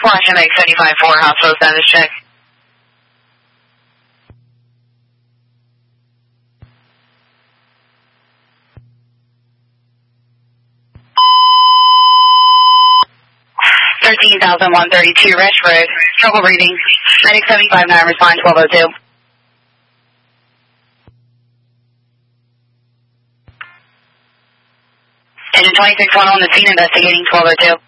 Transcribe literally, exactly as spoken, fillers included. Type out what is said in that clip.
Flash M X seventy-five four, hospital status check. thirteen thousand one thirty-two, Resch Road. Struggle breathing. Medic seventy-five nine, respond twelve oh two. Engine twenty-six one on the scene, investigating twelve oh two.